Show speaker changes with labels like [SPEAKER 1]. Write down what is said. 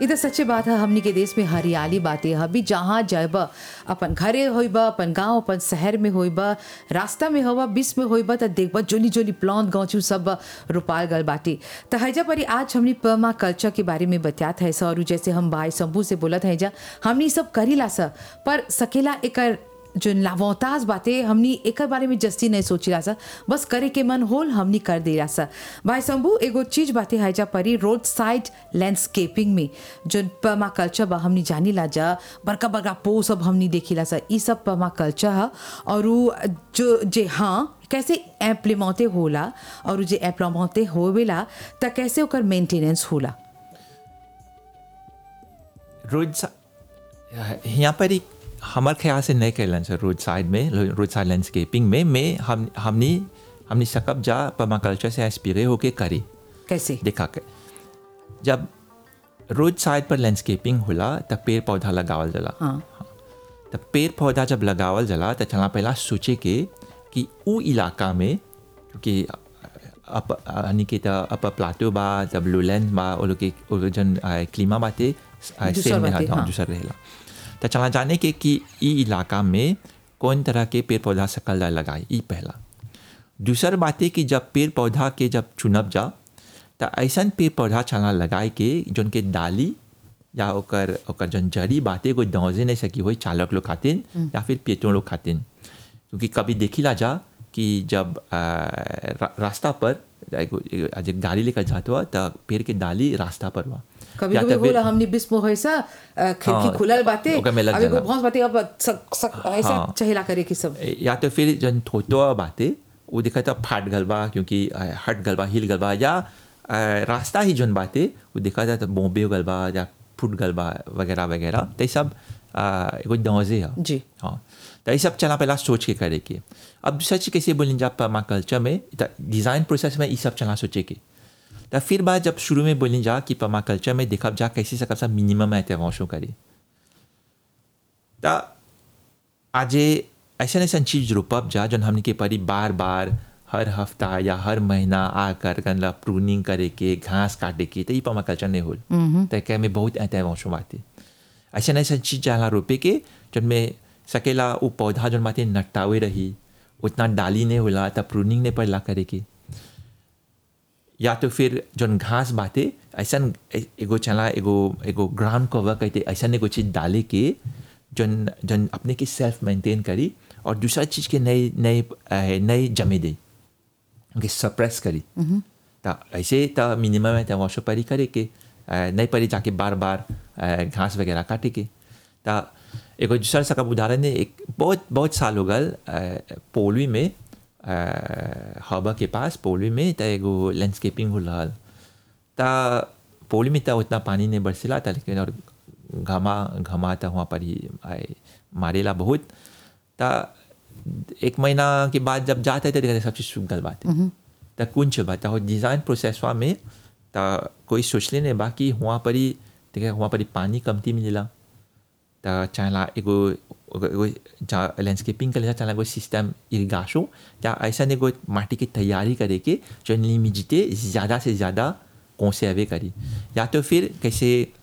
[SPEAKER 1] ये तो सच्ची बात है। हमनी के देश में हरियाली बातें अभी जहाँ जाब, अपन घरे होइब, अपन गांव अपन शहर में होइब, रास्ता में होब, बीच में होइब तो देखब जोली जोली प्लांट गाँचू सब रोपाल गल बाटे। तो हैजा परी आज हमनी पर्मा कल्चर के बारे में बतियात है और जैसे हम भाई शंभू से बोलत हैजा हमनी सब करीला सा, पर सकेला एकर जो लावताज बातें हमनी एक बारे में जस्ती नहीं सोचिला सा, बस करे के मन होल हमनी कर देला सा। भाई शंभू एगो चीज बातें हैजा परी रोड साइड लैंडस्केपिंग में जो पर्मा कल्चर बा हमनी जानी ला जा, बड़का बड़का पो सब हमनी देखिला सा, ई सब पर्मा कल्चर है। और जो जे हाँ कैसे इम्प्लीमेंटे होला और जे इम्प्लीमेंटे होवेला त कैसे ओकर मेंटेनेंस होला।
[SPEAKER 2] रोड यहाँ पर हमारे ख्याल से नहीं कहलन सर रोड साइड लैंडस्केपिंग में हमने सकब जा पर्मा कल्चर से इंस्पिरे होके करी।
[SPEAKER 1] कैसे
[SPEAKER 2] देखा के जब रोड साइड पर लैंडस्केपिंग होला तब पेड़ पौधा लगावल जला।
[SPEAKER 1] हाँ।
[SPEAKER 2] तब पेड़ पौधा जब लगावल जला तो चला पहला सोचे के कि उ इलाका में, क्योंकि अपर प्लाटो बा जब लोलैंड बा वो लोग के जन क्लीमा बाते सेम में दूसर रहेला। तो चला जाने के कि ई इलाका में कौन तरह के पेड़ पौधा सकल लगाए, ई पहला। दूसर बातें कि जब पेड़ पौधा के जब चुनब जा तो ऐसा पेड़ पौधा चला लगाए के जोन के डाली या ओकर जन जड़ी बातें कोई दौजे नहीं सकी हो चालक लोग खातिन या फिर पेटों लोग खातिन। क्योंकि कभी देखिला जा कि जब रास्ता पर गाड़ी लेकर जाते हुआ तो पेड़ के डाली रास्ता पर हुआ
[SPEAKER 1] कभी कभी होला हमने बिस्मो ऐसा खिड़की खुलल बातें अभी को बहुत बातें अब ऐसा चहेला करे कि सब,
[SPEAKER 2] या तो फिर जन थोतो बातें वो देखा था फाट गलबा क्योंकि हट गलबा हिल गलबा या रास्ता ही जन बातें वो देखा था तो बॉम्बे गलबा या फुट गलबा वगैरह वगैरह। तो ये सब कोई दौजे है
[SPEAKER 1] जी।
[SPEAKER 2] हाँ, तो ये सब चला पहला सोच के करे के। अब सच कैसे बोलें जब पर्मा कल्चर में डिज़ाइन प्रोसेस में ये सब चला सोचे के, तो फिर बाद जब शुरू में बोलें जा कि पर्मा कल्चर में देखा जा कैसे सकब सा मिनिमम इंटरवेंशन करे। तो आज ऐसा चीज रोपब जा जन हमने के परी बार बार हर हफ्ता या हर महीना आकर गनला प्रूनिंग करे के घास काटे के, तो ये पर्मा कल्चर नहीं होल। तो क्या में बहुत इंटरवेंशन बातें ऐसा चीज जाला रोपे के जिनमें सकेला वो पौधा जन बातें नटावे रही उतना डाली नहीं होला तब प्रूनिंग नहीं पड़ला करे के। या तो फिर जन घास बातें ऐसा एगो चला एगो ग्राउंड कवर कहते ऐसा एगो चीज डाले के जन अपने के सेल्फ मेंटेन करी और दूसरा चीज़ के नई जमे दे उनके सप्रेस करी। तो ऐसे तो मिनिमम है वॉशो परी करे के नहीं परी जाके बार बार घास वगैरह काटे के। तो एगो दूसरा सका उदाहरण है, एक बहुत साल हो गल पोलवी में हवा के पास पोलवी में तो एगो लैंडस्केपिंग हो रहा था। पोलवी में तो उतना पानी नहीं बरसेला था लेकिन और घमा था वहाँ पर ही मारेला बहुत। तो एक महीना के बाद जब जाते थे देखते सब चीज़ सूख गल बात तो कुछ बात हो डिज़ाइन प्रोसेस में तो कोई सोच ले नहीं बाकी वहाँ पर ही देखे वहाँ पर ही पानी कमती मिलेला। तो चाहला एगो लैंडस्केपिंग के लिए चाहला कोई सिस्टम इरिगेशन या ऐसा एगो माटी की तैयारी करे के जो ह्यूमिडिटी ज़्यादा से ज़्यादा कंसर्व करी। या तो फिर कैसे